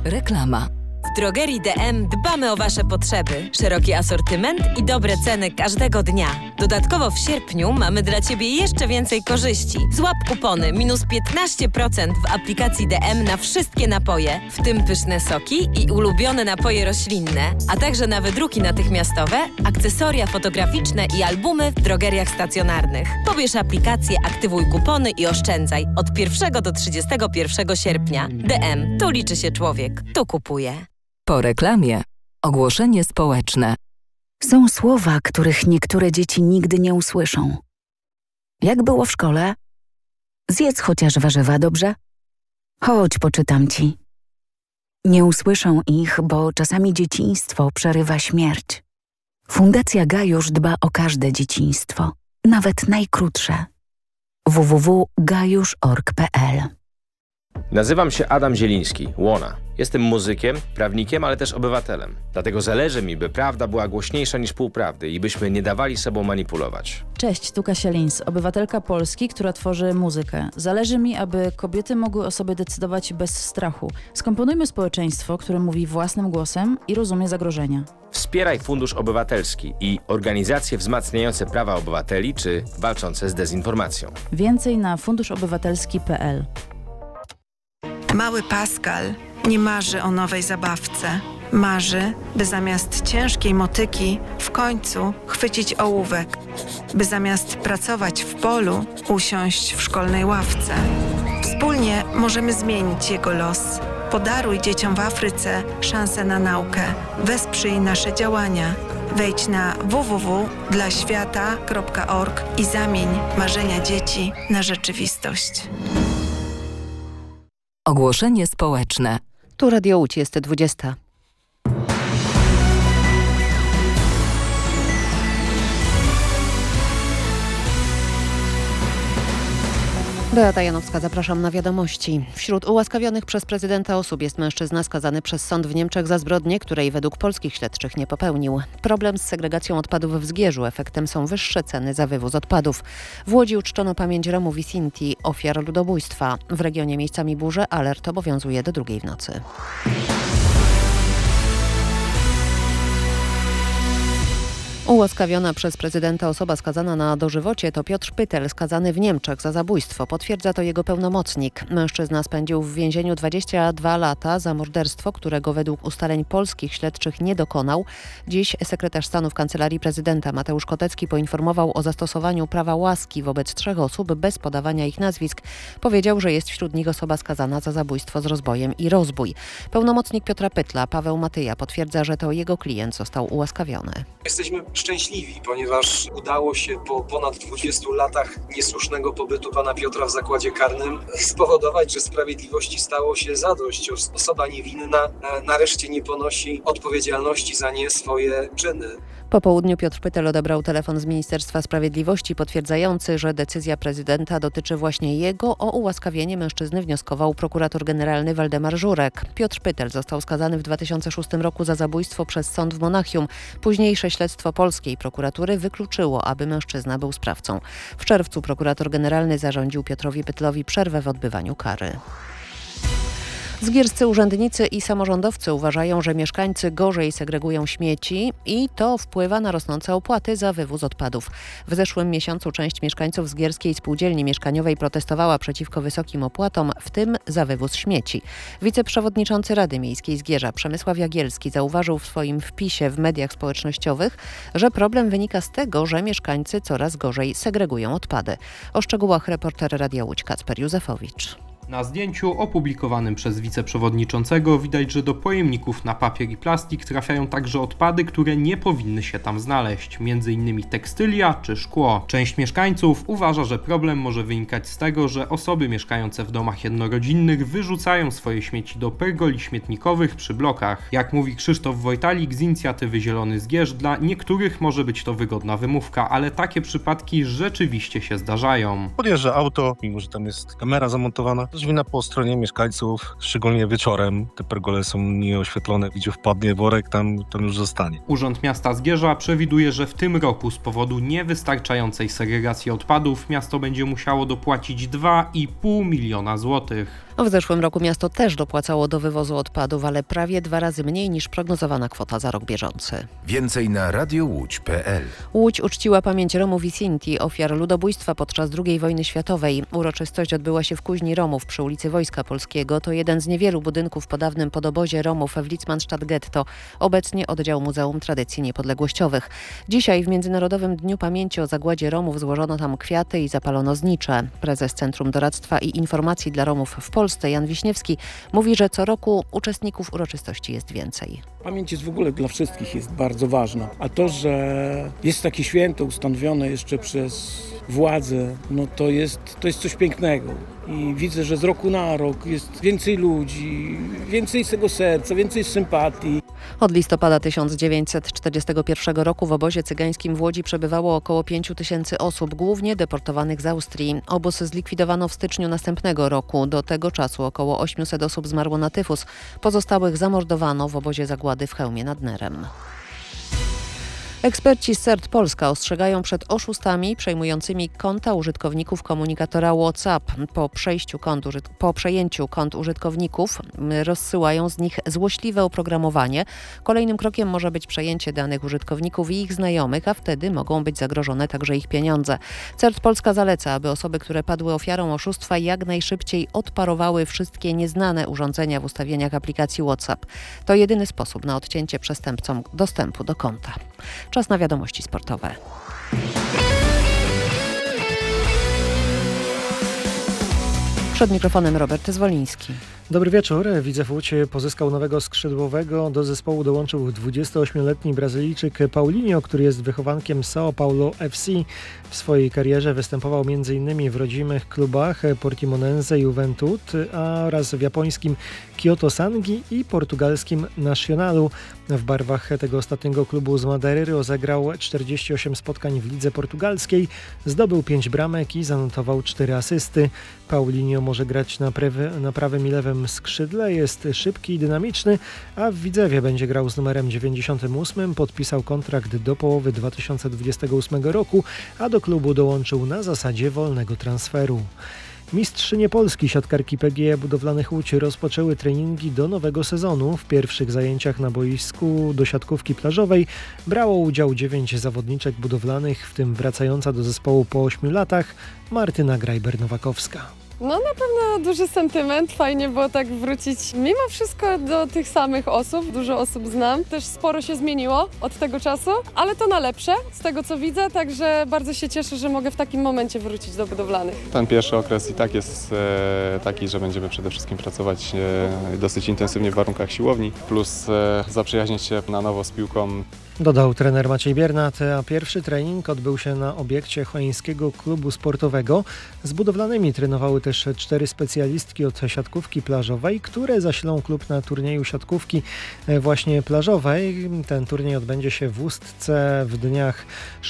Reklama. W drogerii DM dbamy o Wasze potrzeby. Szeroki asortyment i dobre ceny każdego dnia. Dodatkowo w sierpniu mamy dla Ciebie jeszcze więcej korzyści. Złap kupony -15% w aplikacji DM na wszystkie napoje, w tym pyszne soki i ulubione napoje roślinne, a także na wydruki natychmiastowe, akcesoria fotograficzne i albumy w drogeriach stacjonarnych. Pobierz aplikację, aktywuj kupony i oszczędzaj od 1 do 31 sierpnia. DM. Tu liczy się człowiek. Tu kupuje. Po reklamie ogłoszenie społeczne. Są słowa, których niektóre dzieci nigdy nie usłyszą. Jak było w szkole? Zjedz chociaż warzywa, dobrze? Chodź, poczytam ci. Nie usłyszą ich, bo czasami dzieciństwo przerywa śmierć. Fundacja Gajusz dba o każde dzieciństwo, nawet najkrótsze. www.gajusz.org.pl. Nazywam się Adam Zieliński, Łona. Jestem muzykiem, prawnikiem, ale też obywatelem. Dlatego zależy mi, by prawda była głośniejsza niż półprawdy i byśmy nie dawali sobą manipulować. Cześć, tu Kasia Lins, obywatelka Polski, która tworzy muzykę. Zależy mi, aby kobiety mogły o sobie decydować bez strachu. Skomponujmy społeczeństwo, które mówi własnym głosem i rozumie zagrożenia. Wspieraj Fundusz Obywatelski i organizacje wzmacniające prawa obywateli czy walczące z dezinformacją. Więcej na funduszobywatelski.pl. Mały Pascal nie marzy o nowej zabawce. Marzy, by zamiast ciężkiej motyki w końcu chwycić ołówek. By zamiast pracować w polu usiąść w szkolnej ławce. Wspólnie możemy zmienić jego los. Podaruj dzieciom w Afryce szansę na naukę. Wesprzyj nasze działania. Wejdź na www.dlaświata.org i zamień marzenia dzieci na rzeczywistość. Ogłoszenie społeczne. Tu Radio Łódź, jest 20. Beata Janowska, zapraszam na wiadomości. Wśród ułaskawionych przez prezydenta osób jest mężczyzna skazany przez sąd w Niemczech za zbrodnię, której według polskich śledczych nie popełnił. Problem z segregacją odpadów w Zgierzu. Efektem są wyższe ceny za wywóz odpadów. W Łodzi uczczono pamięć Romów i Sinti, ofiar ludobójstwa. W regionie miejscami burze alert obowiązuje do 2 w nocy. Ułaskawiona przez prezydenta osoba skazana na dożywocie to Piotr Pytel, skazany w Niemczech za zabójstwo. Potwierdza to jego pełnomocnik. Mężczyzna spędził w więzieniu 22 lata za morderstwo, którego według ustaleń polskich śledczych nie dokonał. Dziś sekretarz stanu w Kancelarii Prezydenta Mateusz Kotecki poinformował o zastosowaniu prawa łaski wobec 3 osób bez podawania ich nazwisk. Powiedział, że jest wśród nich osoba skazana za zabójstwo z rozbojem i rozbój. Pełnomocnik Piotra Pytla, Paweł Matyja, potwierdza, że to jego klient został ułaskawiony. Jesteśmy szczęśliwi, ponieważ udało się po ponad 20 latach niesłusznego pobytu pana Piotra w zakładzie karnym spowodować, że sprawiedliwości stało się zadość. Osoba niewinna nareszcie nie ponosi odpowiedzialności za nie swoje czyny. Po południu Piotr Pytel odebrał telefon z Ministerstwa Sprawiedliwości potwierdzający, że decyzja prezydenta dotyczy właśnie jego. O ułaskawienie mężczyzny wnioskował prokurator generalny Waldemar Żurek. Piotr Pytel został skazany w 2006 roku za zabójstwo przez sąd w Monachium. Późniejsze śledztwo polskiej prokuratury wykluczyło, aby mężczyzna był sprawcą. W czerwcu prokurator generalny zarządził Piotrowi Pytlowi przerwę w odbywaniu kary. Zgierscy urzędnicy i samorządowcy uważają, że mieszkańcy gorzej segregują śmieci i to wpływa na rosnące opłaty za wywóz odpadów. W zeszłym miesiącu część mieszkańców Zgierskiej Spółdzielni Mieszkaniowej protestowała przeciwko wysokim opłatom, w tym za wywóz śmieci. Wiceprzewodniczący Rady Miejskiej Zgierza Przemysław Jagielski zauważył w swoim wpisie w mediach społecznościowych, że problem wynika z tego, że mieszkańcy coraz gorzej segregują odpady. O szczegółach reporter Radia Łódź Kacper Józefowicz. Na zdjęciu opublikowanym przez wiceprzewodniczącego widać, że do pojemników na papier i plastik trafiają także odpady, które nie powinny się tam znaleźć, m.in. tekstylia czy szkło. Część mieszkańców uważa, że problem może wynikać z tego, że osoby mieszkające w domach jednorodzinnych wyrzucają swoje śmieci do pergoli śmietnikowych przy blokach. Jak mówi Krzysztof Wojtalik z inicjatywy Zielony Zgierz, dla niektórych może być to wygodna wymówka, ale takie przypadki rzeczywiście się zdarzają. Podjeżdża auto, mimo że tam jest kamera zamontowana, wina po stronie mieszkańców, szczególnie wieczorem. Te pergole są nieoświetlone, gdzie wpadnie worek, tam już zostanie. Urząd Miasta Zgierza przewiduje, że w tym roku z powodu niewystarczającej segregacji odpadów miasto będzie musiało dopłacić 2,5 miliona złotych. W zeszłym roku miasto też dopłacało do wywozu odpadów, ale prawie 2 razy mniej niż prognozowana kwota za rok bieżący. Więcej na radiołódź.pl. Łódź uczciła pamięć Romów i Sinti, ofiar ludobójstwa podczas II wojny światowej. Uroczystość odbyła się w Kuźni Romów przy ulicy Wojska Polskiego. To jeden z niewielu budynków po dawnym podobozie Romów w Litzmannstadt Getto. Obecnie oddział Muzeum Tradycji Niepodległościowych. Dzisiaj w Międzynarodowym Dniu Pamięci o Zagładzie Romów złożono tam kwiaty i zapalono znicze. Prezes Centrum Doradztwa i Informacji dla Romów w Polsce, Jan Wiśniewski, mówi, że co roku uczestników uroczystości jest więcej. Pamięć jest w ogóle dla wszystkich jest bardzo ważna, a to, że jest takie święto ustanowione jeszcze przez władzę, no to jest coś pięknego. I widzę, że z roku na rok jest więcej ludzi, więcej z tego serca, więcej sympatii. Od listopada 1941 roku w obozie cygańskim w Łodzi przebywało około 5 000 osób, głównie deportowanych z Austrii. Obóz zlikwidowano w styczniu następnego roku. Do tego czasu około 800 osób zmarło na tyfus. Pozostałych zamordowano w obozie zagłady w Chełmie nad Nerem. Eksperci z CERT Polska ostrzegają przed oszustami przejmującymi konta użytkowników komunikatora WhatsApp. Po przejęciu kont użytkowników rozsyłają z nich złośliwe oprogramowanie. Kolejnym krokiem może być przejęcie danych użytkowników i ich znajomych, a wtedy mogą być zagrożone także ich pieniądze. CERT Polska zaleca, aby osoby, które padły ofiarą oszustwa, jak najszybciej odparowały wszystkie nieznane urządzenia w ustawieniach aplikacji WhatsApp. To jedyny sposób na odcięcie przestępcom dostępu do konta. Czas na wiadomości sportowe. Przed mikrofonem Robert Zwoliński. Dobry wieczór. Widzew Łódź pozyskał nowego skrzydłowego. Do zespołu dołączył 28-letni Brazylijczyk Paulinho, który jest wychowankiem São Paulo FC. W swojej karierze występował m.in. w rodzimych klubach Portimonense, Juventud oraz w japońskim Kyoto Sangi i portugalskim Nacionalu. W barwach tego ostatniego klubu z Madeiry rozegrał 48 spotkań w lidze portugalskiej, zdobył 5 bramek i zanotował 4 asysty. Paulinho może grać na prawym i lewym skrzydle, jest szybki i dynamiczny, a w Widzewie będzie grał z numerem 98. Podpisał kontrakt do połowy 2028 roku, a do klubu dołączył na zasadzie wolnego transferu. Mistrzynie Polski siatkarki PGE Budowlanych Łódź rozpoczęły treningi do nowego sezonu. W pierwszych zajęciach na boisku do siatkówki plażowej brało udział 9 zawodniczek budowlanych, w tym wracająca do zespołu po 8 latach Martyna Grajber-Nowakowska. No na pewno duży sentyment, fajnie było tak wrócić mimo wszystko do tych samych osób, dużo osób znam, też sporo się zmieniło od tego czasu, ale to na lepsze z tego co widzę, także bardzo się cieszę, że mogę w takim momencie wrócić do budowlanych. Ten pierwszy okres i tak jest taki, że będziemy przede wszystkim pracować dosyć intensywnie w warunkach siłowni, plus zaprzyjaźnić się na nowo z piłką. Dodał trener Maciej Biernat, a pierwszy trening odbył się na obiekcie Chońskiego Klubu Sportowego. Z budowlanymi trenowały też 4 specjalistki od siatkówki plażowej, które zasilą klub na turnieju siatkówki właśnie plażowej. Ten turniej odbędzie się w Ustce w dniach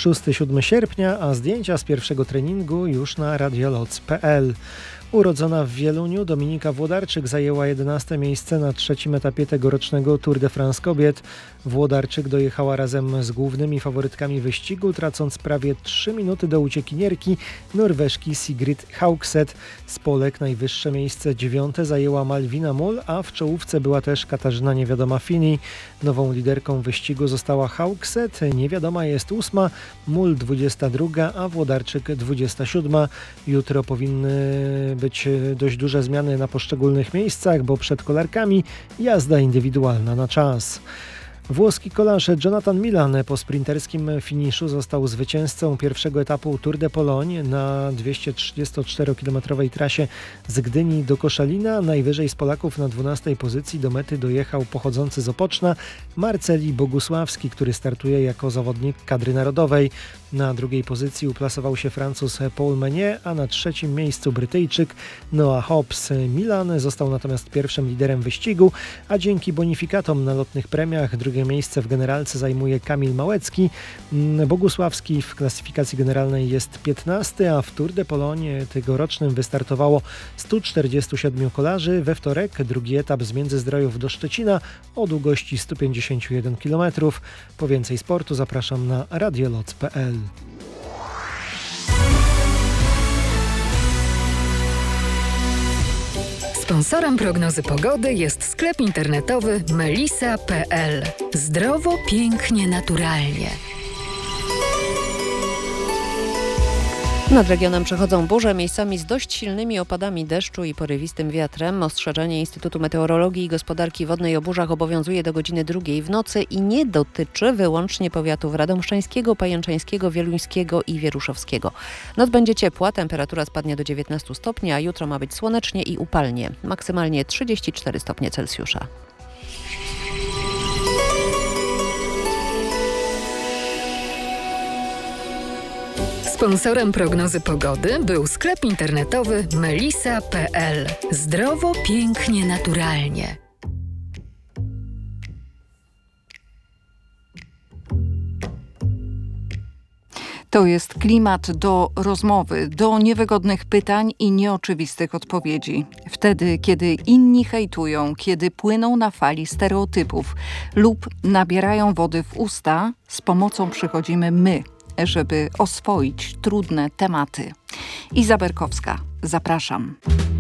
6-7 sierpnia, a zdjęcia z pierwszego treningu już na radioloc.pl. Urodzona w Wieluniu, Dominika Włodarczyk zajęła 11. miejsce na 3. etapie tegorocznego Tour de France kobiet. Włodarczyk dojechała razem z głównymi faworytkami wyścigu, tracąc prawie 3 minuty do uciekinierki Norweżki Sigrid Haugset. Z Polek najwyższe miejsce 9. zajęła Malwina Mull, a w czołówce była też Katarzyna Niewiadoma-Fini. Nową liderką wyścigu została Haugset, Niewiadoma jest 8., Mull 22., a Włodarczyk 27. Jutro powinny być dość duże zmiany na poszczególnych miejscach, bo przed kolarkami jazda indywidualna na czas. Włoski kolarz Jonathan Milan po sprinterskim finiszu został zwycięzcą pierwszego etapu Tour de Pologne na 234-kilometrowej trasie z Gdyni do Koszalina. Najwyżej z Polaków na 12. pozycji do mety dojechał pochodzący z Opoczna Marceli Bogusławski, który startuje jako zawodnik kadry narodowej. Na drugiej pozycji uplasował się Francuz Paul Meunier, a na 3. miejscu Brytyjczyk Noah Hobbs. Milan został natomiast pierwszym liderem wyścigu, a dzięki bonifikatom na lotnych premiach drugie miejsce w generalce zajmuje Kamil Małecki. Bogusławski w klasyfikacji generalnej jest 15, a w Tour de Pologne tegorocznym wystartowało 147 kolarzy. We wtorek drugi etap z Międzyzdrojów do Szczecina o długości 151 km. Po więcej sportu zapraszam na radioloc.pl. Sponsorem prognozy pogody jest sklep internetowy melisa.pl. Zdrowo, pięknie, naturalnie. Nad regionem przechodzą burze, miejscami z dość silnymi opadami deszczu i porywistym wiatrem. Ostrzeżenie Instytutu Meteorologii i Gospodarki Wodnej o burzach obowiązuje do godziny 2 w nocy i nie dotyczy wyłącznie powiatów radomszczańskiego, pajęczańskiego, wieluńskiego i wieruszowskiego. Noc będzie ciepła, temperatura spadnie do 19 stopni, a jutro ma być słonecznie i upalnie. Maksymalnie 34 stopnie Celsjusza. Sponsorem prognozy pogody był sklep internetowy melisa.pl. Zdrowo, pięknie, naturalnie. To jest klimat do rozmowy, do niewygodnych pytań i nieoczywistych odpowiedzi. Wtedy, kiedy inni hejtują, kiedy płyną na fali stereotypów lub nabierają wody w usta, z pomocą przychodzimy my, żeby oswoić trudne tematy. Iza Berkowska, zapraszam.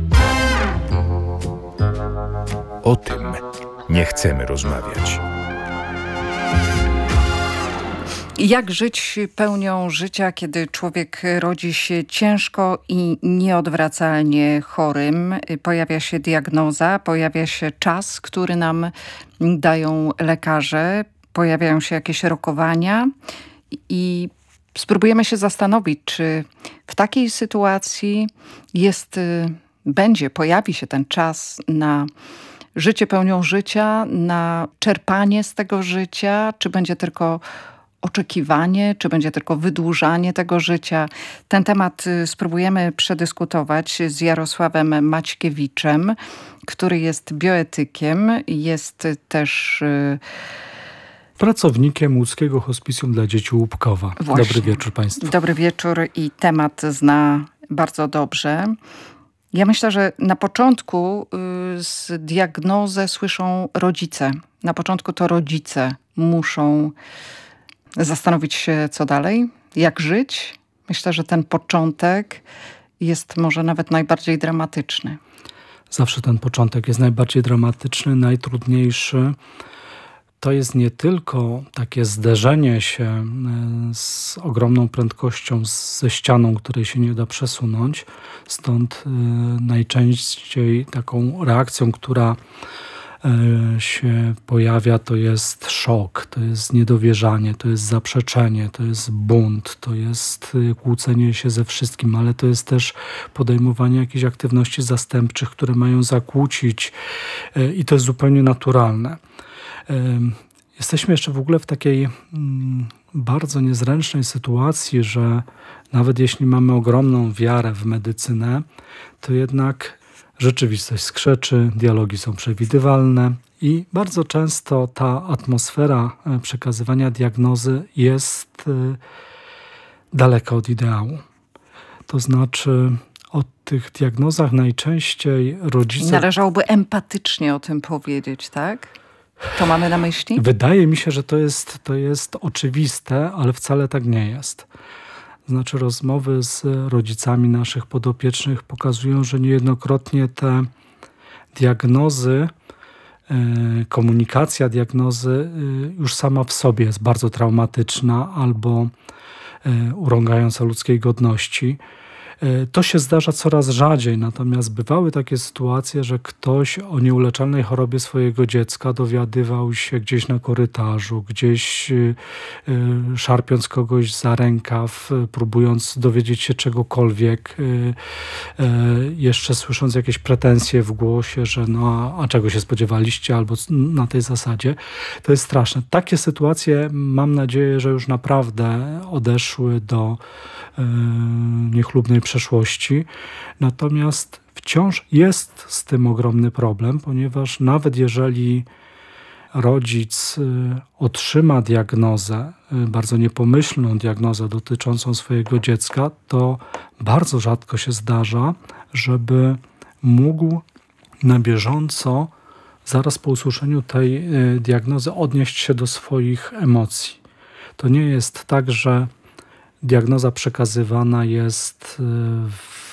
O tym nie chcemy rozmawiać. Jak żyć pełnią życia, kiedy człowiek rodzi się ciężko i nieodwracalnie chorym? Pojawia się diagnoza, pojawia się czas, który nam dają lekarze, pojawiają się jakieś rokowania i spróbujemy się zastanowić, czy w takiej sytuacji pojawi się ten czas na życie pełnią życia, na czerpanie z tego życia, czy będzie tylko oczekiwanie, czy będzie tylko wydłużanie tego życia. Ten temat spróbujemy przedyskutować z Jarosławem Maćkiewiczem, który jest bioetykiem, jest też pracownikiem Łódzkiego Hospicjum dla Dzieci Łupkowa. Właśnie. Dobry wieczór Państwu. Dobry wieczór i temat zna bardzo dobrze. Ja myślę, że na początku z diagnozę słyszą rodzice. Na początku to rodzice muszą zastanowić się, co dalej, jak żyć. Myślę, że ten początek jest może nawet najbardziej dramatyczny. Zawsze ten początek jest najbardziej dramatyczny, najtrudniejszy. To jest nie tylko takie zderzenie się z ogromną prędkością ze ścianą, której się nie da przesunąć. Stąd najczęściej taką reakcją, która się pojawia, to jest szok, to jest niedowierzanie, to jest zaprzeczenie, to jest bunt, to jest kłócenie się ze wszystkim, ale to jest też podejmowanie jakichś aktywności zastępczych, które mają zakłócić i to jest zupełnie naturalne. Jesteśmy jeszcze w ogóle w takiej bardzo niezręcznej sytuacji, że nawet jeśli mamy ogromną wiarę w medycynę, to jednak rzeczywistość skrzeczy, dialogi są przewidywalne i bardzo często ta atmosfera przekazywania diagnozy jest daleka od ideału. To znaczy o tych diagnozach najczęściej rodzice... Należałoby empatycznie o tym powiedzieć, tak? To mamy na myśli? Wydaje mi się, że to jest oczywiste, ale wcale tak nie jest. Znaczy rozmowy z rodzicami naszych podopiecznych pokazują, że niejednokrotnie te diagnozy, komunikacja diagnozy już sama w sobie jest bardzo traumatyczna albo urągająca ludzkiej godności. To się zdarza coraz rzadziej, natomiast bywały takie sytuacje, że ktoś o nieuleczalnej chorobie swojego dziecka dowiadywał się gdzieś na korytarzu, gdzieś szarpiąc kogoś za rękaw, próbując dowiedzieć się czegokolwiek, jeszcze słysząc jakieś pretensje w głosie, że no a czego się spodziewaliście, albo na tej zasadzie. To jest straszne. Takie sytuacje mam nadzieję, że już naprawdę odeszły do niechlubnej przeszłości. Natomiast wciąż jest z tym ogromny problem, ponieważ nawet jeżeli rodzic otrzyma diagnozę, bardzo niepomyślną diagnozę dotyczącą swojego dziecka, to bardzo rzadko się zdarza, żeby mógł na bieżąco, zaraz po usłyszeniu tej diagnozy, odnieść się do swoich emocji. To nie jest tak, że diagnoza przekazywana jest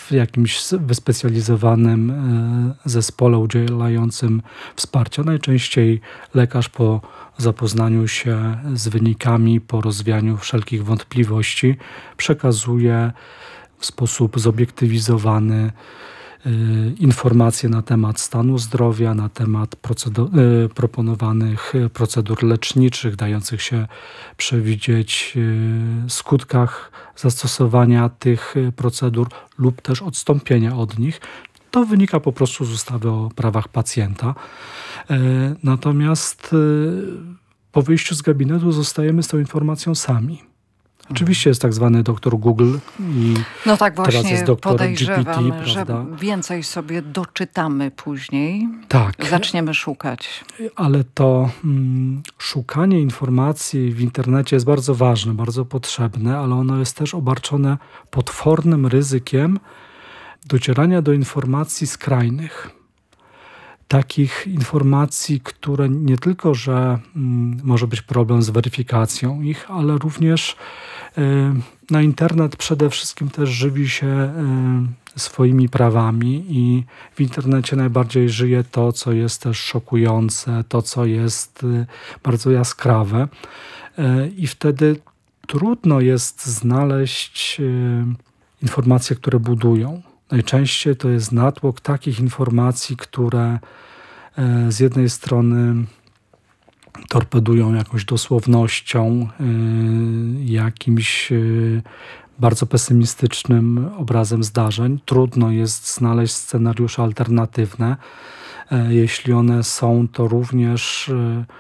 w jakimś wyspecjalizowanym zespole udzielającym wsparcia. Najczęściej lekarz po zapoznaniu się z wynikami, po rozwianiu wszelkich wątpliwości przekazuje w sposób zobiektywizowany informacje na temat stanu zdrowia, na temat proponowanych procedur leczniczych, dających się przewidzieć skutkach zastosowania tych procedur lub też odstąpienia od nich. To wynika po prostu z ustawy o prawach pacjenta. Natomiast po wyjściu z gabinetu zostajemy z tą informacją sami. Oczywiście jest tak zwany doktor Google i no tak, teraz właśnie jest doktor podejrzewam, GPT, że więcej sobie doczytamy później. Tak. Zaczniemy szukać. Ale to szukanie informacji w internecie jest bardzo ważne, bardzo potrzebne, ale ono jest też obarczone potwornym ryzykiem docierania do informacji skrajnych. Takich informacji, które nie tylko, że może być problem z weryfikacją ich, ale również na internet przede wszystkim też żywi się swoimi prawami i w internecie najbardziej żyje to, co jest też szokujące, to, co jest bardzo jaskrawe i wtedy trudno jest znaleźć informacje, które budują. Najczęściej to jest natłok takich informacji, które z jednej strony torpedują jakąś dosłownością, jakimś bardzo pesymistycznym obrazem zdarzeń. Trudno jest znaleźć scenariusze alternatywne. Jeśli one są, to również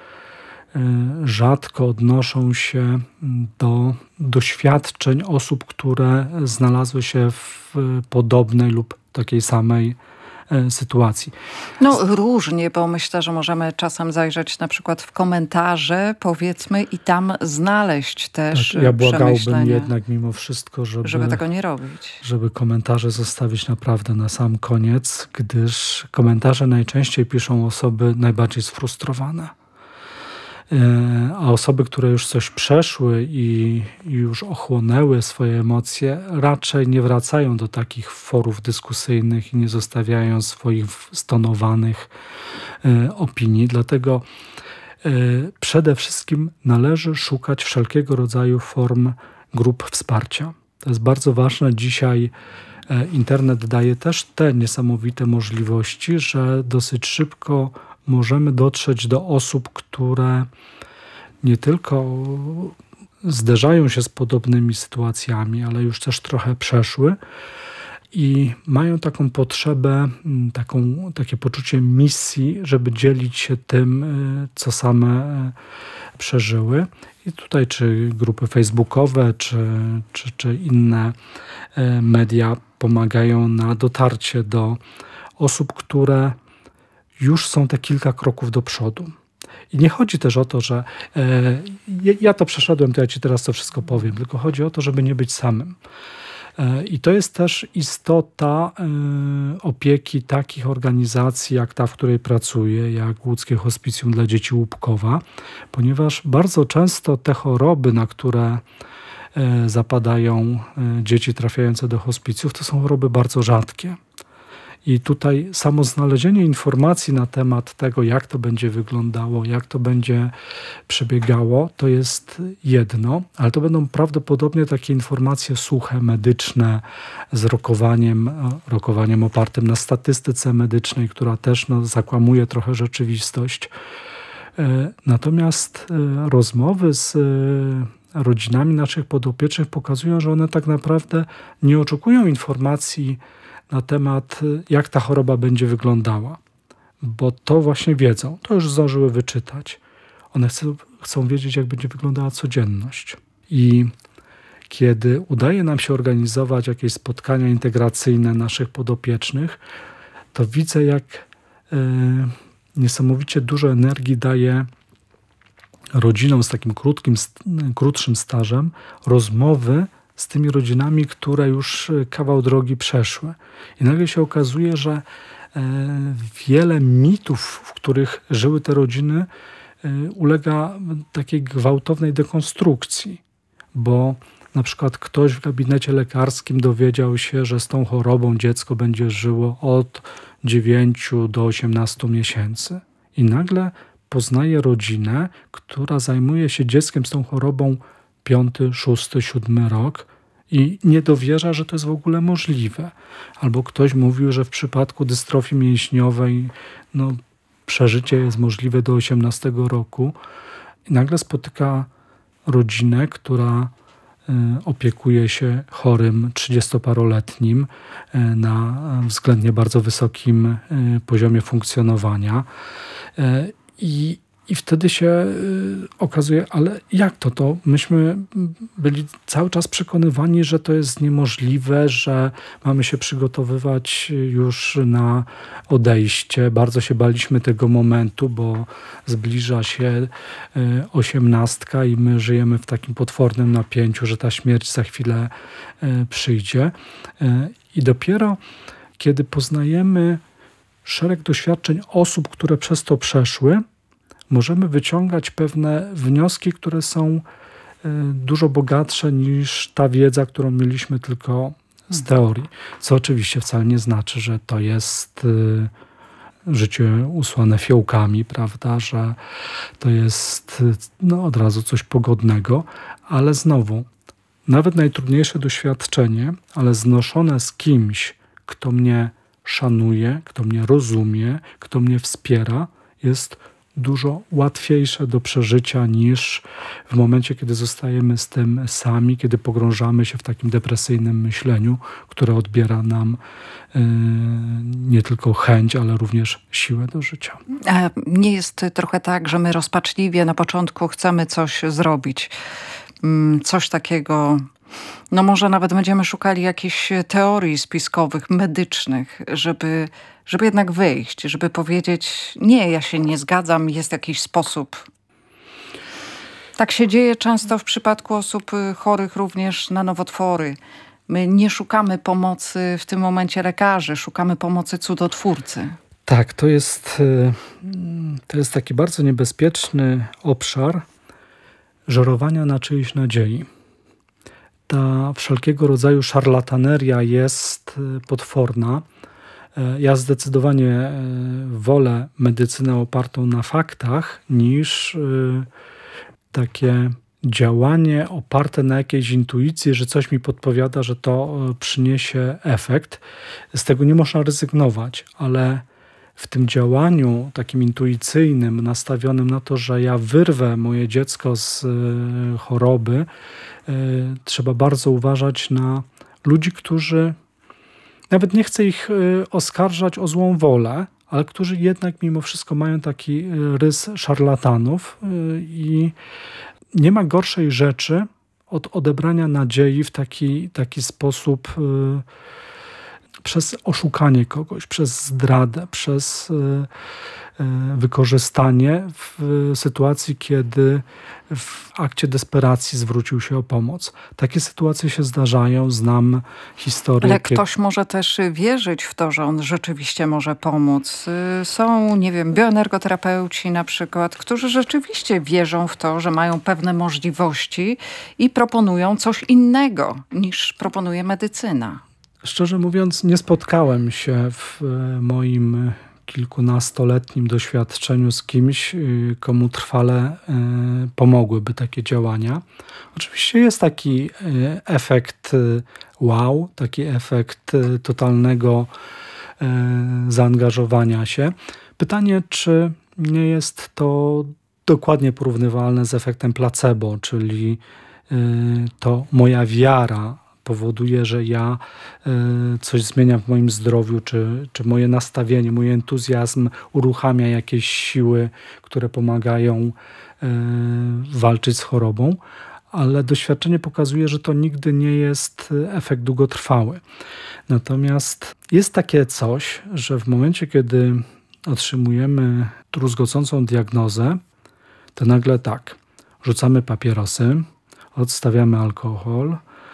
rzadko odnoszą się do doświadczeń osób, które znalazły się w podobnej lub takiej samej sytuacji. No różnie, bo myślę, że możemy czasem zajrzeć na przykład w komentarze, powiedzmy, i tam znaleźć też tak, ja błagałbym jednak mimo wszystko, żeby tego nie robić. Żeby komentarze zostawić naprawdę na sam koniec, gdyż komentarze najczęściej piszą osoby najbardziej sfrustrowane. A osoby, które już coś przeszły i już ochłonęły swoje emocje, raczej nie wracają do takich forów dyskusyjnych i nie zostawiają swoich stonowanych opinii. Dlatego przede wszystkim należy szukać wszelkiego rodzaju form grup wsparcia. To jest bardzo ważne. Dzisiaj internet daje też te niesamowite możliwości, że dosyć szybko możemy dotrzeć do osób, które nie tylko zderzają się z podobnymi sytuacjami, ale już też trochę przeszły i mają taką potrzebę, takie poczucie misji, żeby dzielić się tym, co same przeżyły. I tutaj czy grupy facebookowe, czy inne media pomagają na dotarcie do osób, które już są te kilka kroków do przodu. I nie chodzi też o to, że ja to przeszedłem, to ja ci teraz to wszystko powiem, tylko chodzi o to, żeby nie być samym. I to jest też istota opieki takich organizacji, jak ta, w której pracuję, jak Łódzkie Hospicjum dla Dzieci Łupkowa, ponieważ bardzo często te choroby, na które zapadają dzieci trafiające do hospicjów, to są choroby bardzo rzadkie. I tutaj samo znalezienie informacji na temat tego, jak to będzie wyglądało, jak to będzie przebiegało, to jest jedno, ale to będą prawdopodobnie takie informacje suche, medyczne, z rokowaniem opartym na statystyce medycznej, która też zakłamuje trochę rzeczywistość. Natomiast rozmowy z rodzinami naszych podopiecznych pokazują, że one tak naprawdę nie oczekują informacji na temat, jak ta choroba będzie wyglądała. Bo to właśnie wiedzą, to już zdążyły wyczytać. One chcą wiedzieć, jak będzie wyglądała codzienność. I kiedy udaje nam się organizować jakieś spotkania integracyjne naszych podopiecznych, to widzę, jak niesamowicie dużo energii daje rodzinom z takim krótszym stażem rozmowy z tymi rodzinami, które już kawał drogi przeszły. I nagle się okazuje, że wiele mitów, w których żyły te rodziny, ulega takiej gwałtownej dekonstrukcji, bo na przykład ktoś w gabinecie lekarskim dowiedział się, że z tą chorobą dziecko będzie żyło od 9 do 18 miesięcy. I nagle poznaje rodzinę, która zajmuje się dzieckiem z tą chorobą 5., 6., 7 rok i nie dowierza, że to jest w ogóle możliwe. Albo ktoś mówił, że w przypadku dystrofii mięśniowej przeżycie jest możliwe do 18 roku. I nagle spotyka rodzinę, która opiekuje się chorym 30-paroletnim na względnie bardzo wysokim poziomie funkcjonowania. I wtedy się okazuje, ale jak to? Myśmy byli cały czas przekonywani, że to jest niemożliwe, że mamy się przygotowywać już na odejście. Bardzo się baliśmy tego momentu, bo zbliża się 18 i my żyjemy w takim potwornym napięciu, że ta śmierć za chwilę przyjdzie. I dopiero kiedy poznajemy szereg doświadczeń osób, które przez to przeszły, możemy wyciągać pewne wnioski, które są dużo bogatsze niż ta wiedza, którą mieliśmy tylko z teorii. Co oczywiście wcale nie znaczy, że to jest życie usłane fiołkami, prawda, że to jest od razu coś pogodnego, ale znowu, nawet najtrudniejsze doświadczenie, ale znoszone z kimś, kto mnie szanuje, kto mnie rozumie, kto mnie wspiera, jest dużo łatwiejsze do przeżycia niż w momencie, kiedy zostajemy z tym sami, kiedy pogrążamy się w takim depresyjnym myśleniu, które odbiera nam nie tylko chęć, ale również siłę do życia. A nie jest trochę tak, że my rozpaczliwie na początku chcemy coś zrobić, coś takiego, może nawet będziemy szukali jakichś teorii spiskowych, medycznych, żeby jednak wyjść, żeby powiedzieć, nie, ja się nie zgadzam, jest jakiś sposób. Tak się dzieje często w przypadku osób chorych również na nowotwory. My nie szukamy pomocy w tym momencie lekarzy, szukamy pomocy cudotwórcy. Tak, to jest taki bardzo niebezpieczny obszar żerowania na czyjejś nadziei. Ta wszelkiego rodzaju szarlataneria jest potworna. Ja zdecydowanie wolę medycynę opartą na faktach niż takie działanie oparte na jakiejś intuicji, że coś mi podpowiada, że to przyniesie efekt. Z tego nie można rezygnować, ale w tym działaniu takim intuicyjnym, nastawionym na to, że ja wyrwę moje dziecko z choroby, trzeba bardzo uważać na ludzi, którzy, nawet nie chcę ich oskarżać o złą wolę, ale którzy jednak mimo wszystko mają taki rys szarlatanów i nie ma gorszej rzeczy od odebrania nadziei w taki sposób przez oszukanie kogoś, przez zdradę, przez wykorzystanie w sytuacji, kiedy w akcie desperacji zwrócił się o pomoc. Takie sytuacje się zdarzają, znam historię. Ale ktoś może też wierzyć w to, że on rzeczywiście może pomóc. Są, bioenergoterapeuci na przykład, którzy rzeczywiście wierzą w to, że mają pewne możliwości i proponują coś innego niż proponuje medycyna. Szczerze mówiąc, nie spotkałem się w moim kilkunastoletnim doświadczeniu z kimś, komu trwale pomogłyby takie działania. Oczywiście jest taki efekt wow, taki efekt totalnego zaangażowania się. Pytanie, czy nie jest to dokładnie porównywalne z efektem placebo, czyli to moja wiara powoduje, że ja coś zmieniam w moim zdrowiu, czy moje nastawienie, mój entuzjazm uruchamia jakieś siły, które pomagają walczyć z chorobą, ale doświadczenie pokazuje, że to nigdy nie jest efekt długotrwały. Natomiast jest takie coś, że w momencie, kiedy otrzymujemy druzgocącą diagnozę, to nagle tak, rzucamy papierosy, odstawiamy alkohol,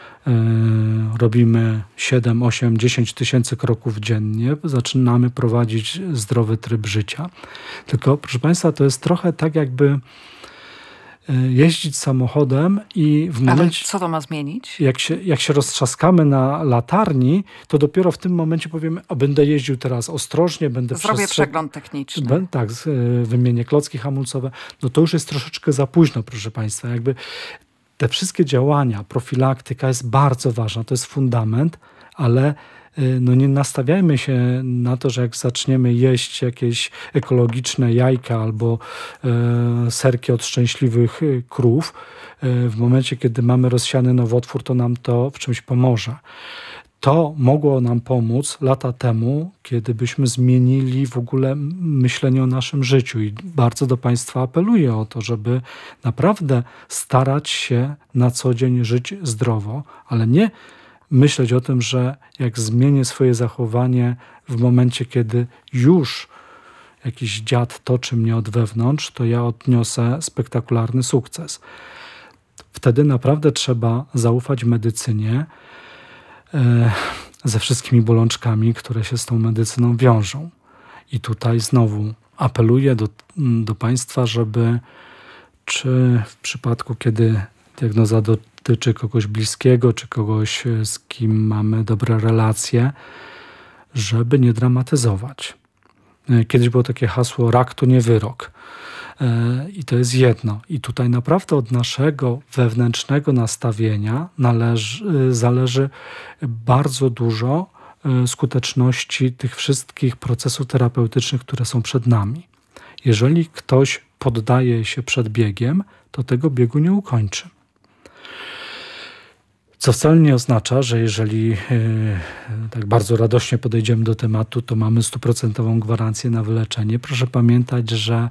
robimy 7, 8, 10 tysięcy kroków dziennie, zaczynamy prowadzić zdrowy tryb życia. Tylko, proszę Państwa, to jest trochę tak, jakby jeździć samochodem i w momencie... Ale co to ma zmienić? Jak się roztrzaskamy na latarni, to dopiero w tym momencie powiemy, a będę jeździł teraz ostrożnie, będę Zrobię przegląd techniczny. Tak, wymienię klocki hamulcowe. No to już jest troszeczkę za późno, proszę Państwa. Jakby te wszystkie działania, profilaktyka jest bardzo ważna, to jest fundament, ale no nie nastawiajmy się na to, że jak zaczniemy jeść jakieś ekologiczne jajka albo serki od szczęśliwych krów, w momencie, kiedy mamy rozsiany nowotwór, to nam to w czymś pomoże. To mogło nam pomóc lata temu, kiedy byśmy zmienili w ogóle myślenie o naszym życiu i bardzo do Państwa apeluję o to, żeby naprawdę starać się na co dzień żyć zdrowo, ale nie myśleć o tym, że jak zmienię swoje zachowanie w momencie, kiedy już jakiś dziad toczy mnie od wewnątrz, to ja odniosę spektakularny sukces. Wtedy naprawdę trzeba zaufać medycynie ze wszystkimi bolączkami, które się z tą medycyną wiążą. I tutaj znowu apeluję do Państwa, żeby czy w przypadku, kiedy diagnoza dotyczy kogoś bliskiego, czy kogoś, z kim mamy dobre relacje, żeby nie dramatyzować. Kiedyś było takie hasło, rak to nie wyrok. I to jest jedno. I tutaj naprawdę od naszego wewnętrznego nastawienia zależy bardzo dużo skuteczności tych wszystkich procesów terapeutycznych, które są przed nami. Jeżeli ktoś poddaje się przed biegiem, to tego biegu nie ukończy. Co wcale nie oznacza, że jeżeli tak bardzo radośnie podejdziemy do tematu, to mamy 100% gwarancję na wyleczenie. Proszę pamiętać, że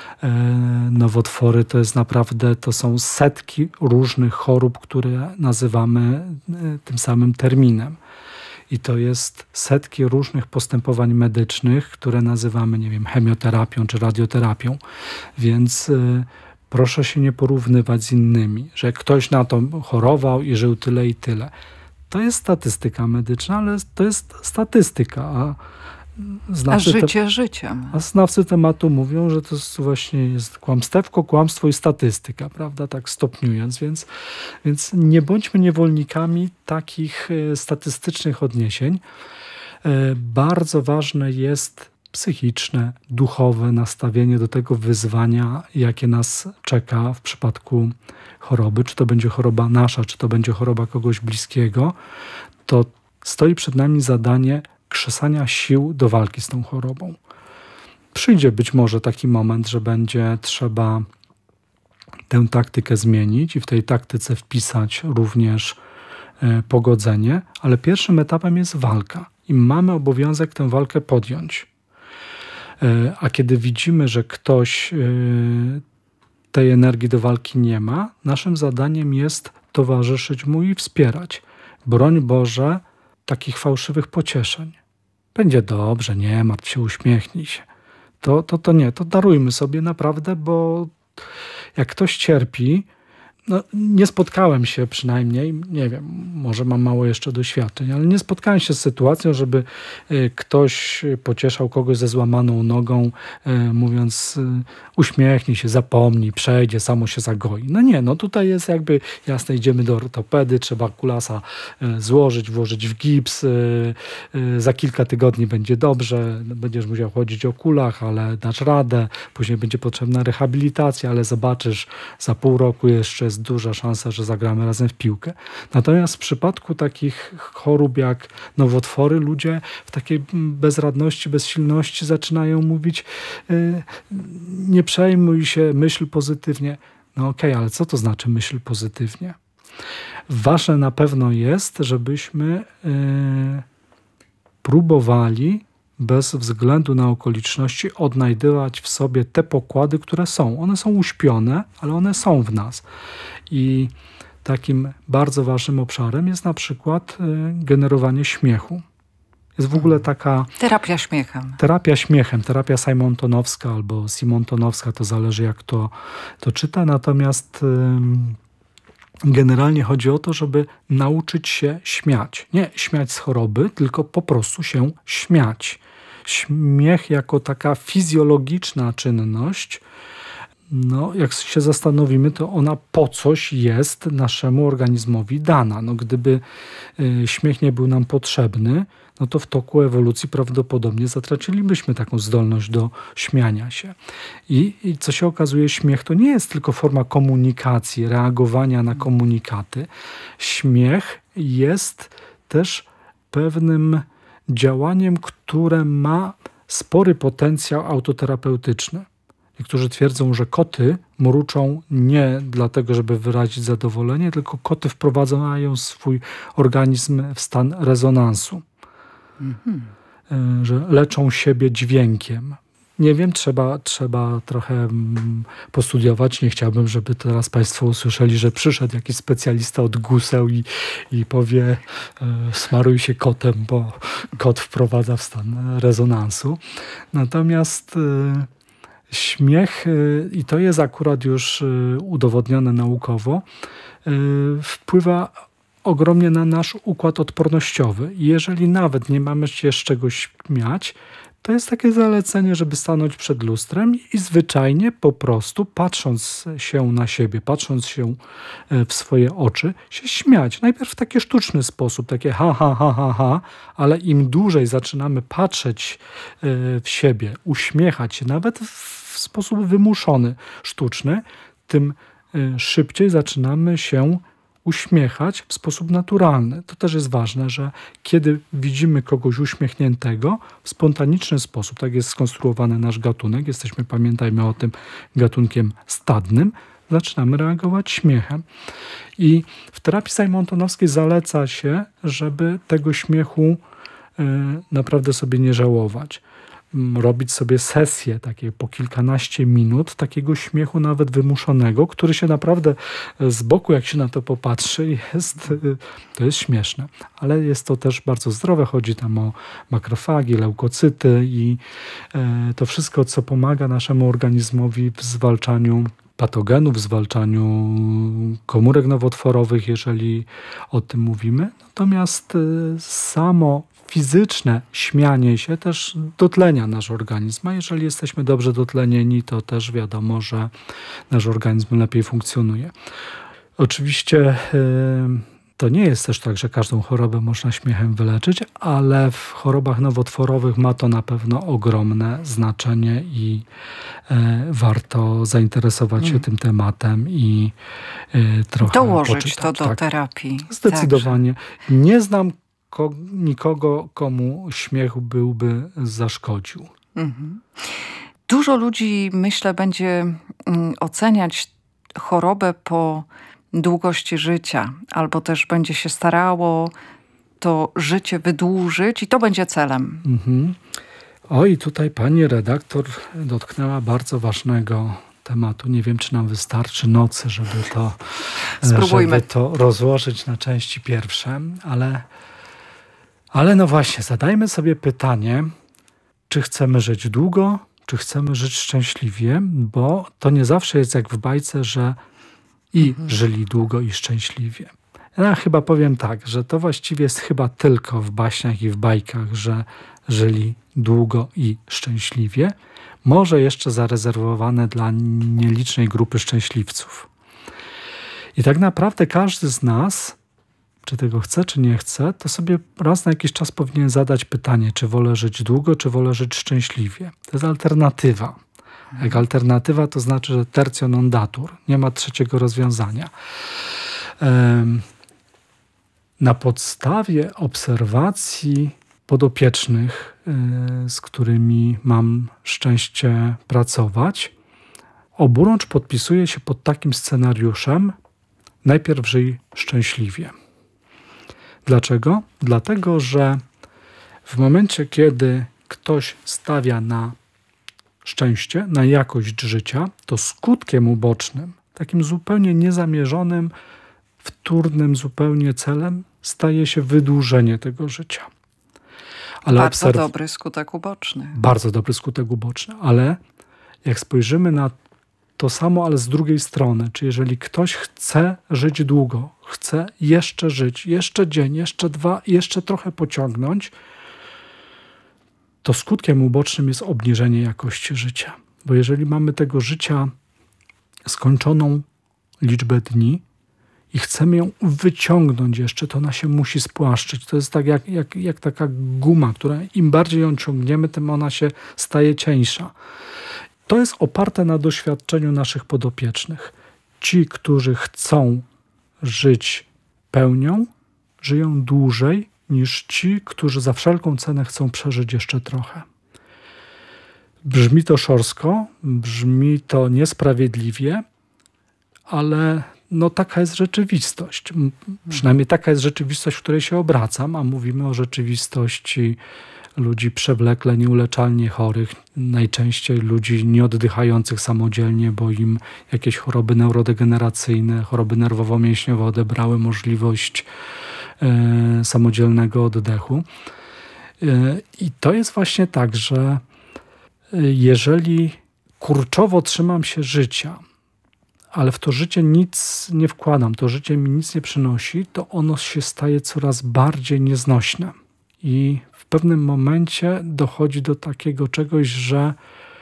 nowotwory to są setki różnych chorób, które nazywamy tym samym terminem. I to jest setki różnych postępowań medycznych, które nazywamy, nie wiem, chemioterapią czy radioterapią. Więc proszę się nie porównywać z innymi, że ktoś na to chorował i żył tyle i tyle. To jest statystyka medyczna, ale to jest statystyka. A życie życiem. A znawcy tematu mówią, że to właśnie jest kłamstwo i statystyka, prawda? Tak stopniując. Więc nie bądźmy niewolnikami takich statystycznych odniesień. Bardzo ważne jest psychiczne, duchowe nastawienie do tego wyzwania, jakie nas czeka w przypadku choroby. Czy to będzie choroba nasza, czy to będzie choroba kogoś bliskiego, to stoi przed nami zadanie krzesania sił do walki z tą chorobą. Przyjdzie być może taki moment, że będzie trzeba tę taktykę zmienić i w tej taktyce wpisać również pogodzenie, ale pierwszym etapem jest walka i mamy obowiązek tę walkę podjąć. A kiedy widzimy, że ktoś tej energii do walki nie ma, naszym zadaniem jest towarzyszyć mu i wspierać. Broń Boże takich fałszywych pocieszeń. Będzie dobrze, nie martw się, uśmiechnij się. To nie, to darujmy sobie naprawdę, bo jak ktoś cierpi, no nie spotkałem się przynajmniej, nie wiem, może mam mało jeszcze doświadczeń, ale nie spotkałem się z sytuacją, żeby ktoś pocieszał kogoś ze złamaną nogą, mówiąc uśmiechnij się, zapomnij, przejdzie, samo się zagoi. No nie, no tutaj jest jakby jasne, idziemy do ortopedy, trzeba kulasa złożyć, włożyć w gips, za kilka tygodni będzie dobrze, będziesz musiał chodzić o kulach, ale dasz radę, później będzie potrzebna rehabilitacja, ale zobaczysz, za pół roku jeszcze jest duża szansa, że zagramy razem w piłkę. Natomiast w przypadku takich chorób jak nowotwory, ludzie w takiej bezradności, bezsilności zaczynają mówić nie przejmuj się, myśl pozytywnie. No okej, ale co to znaczy myśl pozytywnie? Ważne na pewno jest, żebyśmy próbowali bez względu na okoliczności odnajdywać w sobie te pokłady, które są. One są uśpione, ale one są w nas. I takim bardzo ważnym obszarem jest na przykład generowanie śmiechu. Jest w ogóle taka... Terapia śmiechem. Terapia śmiechem, terapia Simontonowska albo Simontonowska, to zależy jak to czyta. Natomiast generalnie chodzi o to, żeby nauczyć się śmiać. Nie śmiać z choroby, tylko po prostu się śmiać. Śmiech jako taka fizjologiczna czynność no, jak się zastanowimy, to ona po coś jest naszemu organizmowi dana. No, gdyby śmiech nie był nam potrzebny, no to w toku ewolucji prawdopodobnie zatracilibyśmy taką zdolność do śmiania się. I co się okazuje, śmiech to nie jest tylko forma komunikacji, reagowania na komunikaty. Śmiech jest też pewnym działaniem, które ma spory potencjał autoterapeutyczny. Niektórzy twierdzą, że koty mruczą nie dlatego, żeby wyrazić zadowolenie, tylko koty wprowadzają swój organizm w stan rezonansu. Że leczą siebie dźwiękiem. Nie wiem, trzeba trochę postudiować. Nie chciałbym, żeby teraz Państwo usłyszeli, że przyszedł jakiś specjalista od guseł i powie smaruj się kotem, bo kot wprowadza w stan rezonansu. Natomiast śmiech, i to jest akurat już udowodnione naukowo, wpływa ogromnie na nasz układ odpornościowy. Jeżeli nawet nie mamy się z czegoś śmiać, to jest takie zalecenie, żeby stanąć przed lustrem i zwyczajnie po prostu patrząc się na siebie, patrząc się w swoje oczy, się śmiać. Najpierw w taki sztuczny sposób, takie ha, ha, ha, ha, ha, ale im dłużej zaczynamy patrzeć w siebie, uśmiechać się, nawet w sposób wymuszony, sztuczny, tym szybciej zaczynamy się uśmiechać w sposób naturalny. To też jest ważne, że kiedy widzimy kogoś uśmiechniętego w spontaniczny sposób, tak jest skonstruowany nasz gatunek, jesteśmy, pamiętajmy o tym, gatunkiem stadnym, zaczynamy reagować śmiechem. I w terapii Simontonowskiej zaleca się, żeby tego śmiechu naprawdę sobie nie żałować. Robić sobie sesje takie po kilkanaście minut, takiego śmiechu nawet wymuszonego, który się naprawdę z boku, jak się na to popatrzy, to jest śmieszne. Ale jest to też bardzo zdrowe. Chodzi tam o makrofagi, leukocyty i to wszystko, co pomaga naszemu organizmowi w zwalczaniu patogenów, w zwalczaniu komórek nowotworowych, jeżeli o tym mówimy. Natomiast samo fizyczne śmianie się też dotlenia nasz organizm, a jeżeli jesteśmy dobrze dotlenieni, to też wiadomo, że nasz organizm lepiej funkcjonuje. Oczywiście to nie jest też tak, że każdą chorobę można śmiechem wyleczyć, ale w chorobach nowotworowych ma to na pewno ogromne znaczenie i warto zainteresować się tym tematem i trochę dołożyć poczytać. to do terapii. Zdecydowanie. Także. Nie znam nikogo, komu śmiech byłby zaszkodził. Dużo ludzi, myślę, będzie oceniać chorobę po długości życia, albo też będzie się starało to życie wydłużyć i to będzie celem. Oj, tutaj pani redaktor dotknęła bardzo ważnego tematu. Nie wiem, czy nam wystarczy nocy, żeby to rozłożyć na części pierwsze, ale no właśnie, zadajmy sobie pytanie, czy chcemy żyć długo, czy chcemy żyć szczęśliwie, bo to nie zawsze jest jak w bajce, że żyli długo i szczęśliwie. Ja chyba powiem tak, że to właściwie jest chyba tylko w baśniach i w bajkach, że żyli długo i szczęśliwie. Może jeszcze zarezerwowane dla nielicznej grupy szczęśliwców. I tak naprawdę każdy z nas, czy tego chce, czy nie chce, to sobie raz na jakiś czas powinien zadać pytanie, czy wolę żyć długo, czy wolę żyć szczęśliwie. To jest alternatywa. Jak alternatywa to znaczy, że tertio non datur. Nie ma trzeciego rozwiązania. Na podstawie obserwacji podopiecznych, z którymi mam szczęście pracować, oburącz podpisuje się pod takim scenariuszem: najpierw żyj szczęśliwie. Dlaczego? Dlatego, że w momencie, kiedy ktoś stawia na szczęście, na jakość życia, to skutkiem ubocznym, takim zupełnie niezamierzonym, wtórnym zupełnie celem staje się wydłużenie tego życia. Ale bardzo dobry skutek uboczny. Bardzo dobry skutek uboczny, ale jak spojrzymy na to samo, ale z drugiej strony, czy jeżeli ktoś chce żyć długo, chce jeszcze żyć, jeszcze dzień, jeszcze dwa, jeszcze trochę pociągnąć, to skutkiem ubocznym jest obniżenie jakości życia. Bo jeżeli mamy tego życia skończoną liczbę dni i chcemy ją wyciągnąć jeszcze, to ona się musi spłaszczyć. To jest tak jak taka guma, która im bardziej ją ciągniemy, tym ona się staje cieńsza. To jest oparte na doświadczeniu naszych podopiecznych. Ci, którzy chcą żyć pełnią, żyją dłużej niż ci, którzy za wszelką cenę chcą przeżyć jeszcze trochę. Brzmi to szorstko, brzmi to niesprawiedliwie, ale taka jest rzeczywistość. Przynajmniej taka jest rzeczywistość, w której się obracam, a mówimy o rzeczywistości ludzi przewlekle, nieuleczalnie chorych, najczęściej ludzi nieoddychających samodzielnie, bo im jakieś choroby neurodegeneracyjne, choroby nerwowo-mięśniowe odebrały możliwość samodzielnego oddechu. I to jest właśnie tak, że jeżeli kurczowo trzymam się życia, ale w to życie nic nie wkładam, to życie mi nic nie przynosi, to ono się staje coraz bardziej nieznośne. I w pewnym momencie dochodzi do takiego czegoś, że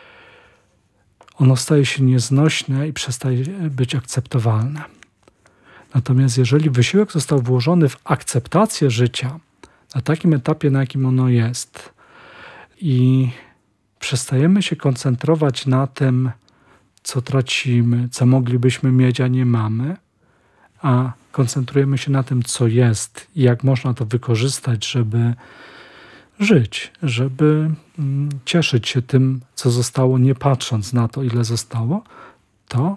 ono staje się nieznośne i przestaje być akceptowalne. Natomiast jeżeli wysiłek został włożony w akceptację życia na takim etapie, na jakim ono jest i przestajemy się koncentrować na tym, co tracimy, co moglibyśmy mieć, a nie mamy, a koncentrujemy się na tym, co jest i jak można to wykorzystać, żeby żyć, żeby cieszyć się tym, co zostało, nie patrząc na to, ile zostało, to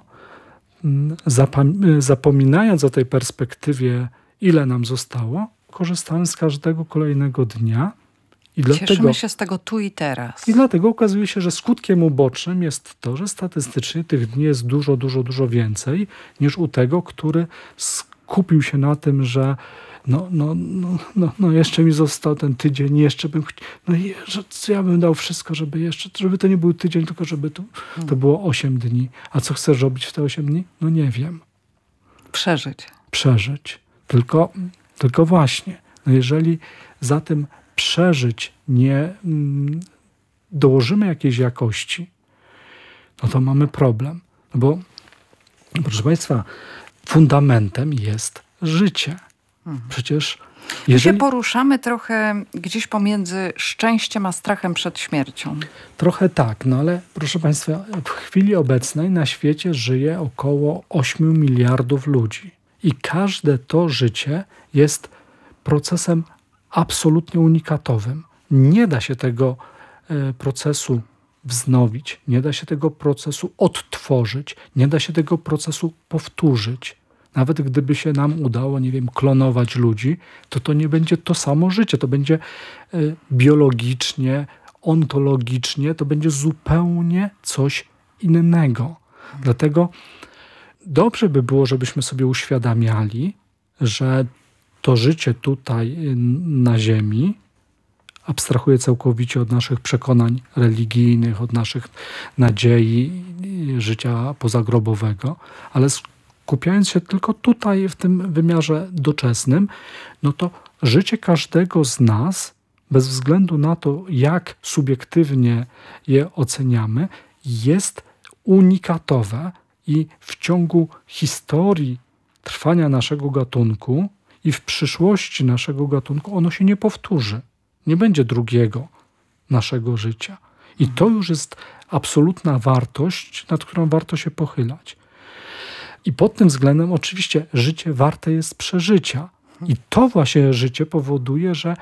zapominając o tej perspektywie, ile nam zostało, korzystamy z każdego kolejnego dnia. Cieszymy się z tego tu i teraz. I dlatego okazuje się, że skutkiem ubocznym jest to, że statystycznie tych dni jest dużo, dużo, dużo więcej niż u tego, który skupił się na tym, że jeszcze mi został ten tydzień, jeszcze bym ja bym dał wszystko, żeby to nie był tydzień, tylko żeby to było 8 dni. A co chcesz robić w te 8 dni? No nie wiem. Przeżyć. Tylko właśnie, jeżeli za tym przeżyć nie dołożymy jakiejś jakości, no to mamy problem. Bo, proszę Państwa, fundamentem jest życie. Przecież My się poruszamy trochę gdzieś pomiędzy szczęściem a strachem przed śmiercią. Trochę tak, ale proszę Państwa, w chwili obecnej na świecie żyje około 8 miliardów ludzi. I każde to życie jest procesem absolutnie unikatowym. Nie da się tego procesu wznowić, nie da się tego procesu odtworzyć, nie da się tego procesu powtórzyć. Nawet gdyby się nam udało, klonować ludzi, to nie będzie to samo życie. To będzie biologicznie, ontologicznie, to będzie zupełnie coś innego. Dlatego dobrze by było, żebyśmy sobie uświadamiali, że to życie tutaj na ziemi abstrahuje całkowicie od naszych przekonań religijnych, od naszych nadziei życia pozagrobowego, ale skupiając się tylko tutaj w tym wymiarze doczesnym, to życie każdego z nas, bez względu na to, jak subiektywnie je oceniamy, jest unikatowe i w ciągu historii trwania naszego gatunku i w przyszłości naszego gatunku ono się nie powtórzy. Nie będzie drugiego naszego życia. I to już jest absolutna wartość, nad którą warto się pochylać. I pod tym względem oczywiście życie warte jest przeżycia. I to właśnie życie powoduje, że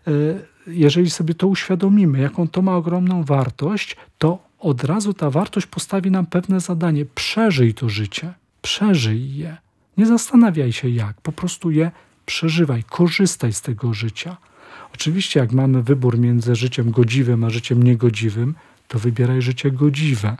jeżeli sobie to uświadomimy, jaką to ma ogromną wartość, to od razu ta wartość postawi nam pewne zadanie. Przeżyj to życie. Przeżyj je. Nie zastanawiaj się jak. Po prostu je przeżywaj. Korzystaj z tego życia. Oczywiście jak mamy wybór między życiem godziwym a życiem niegodziwym, to wybieraj życie godziwe.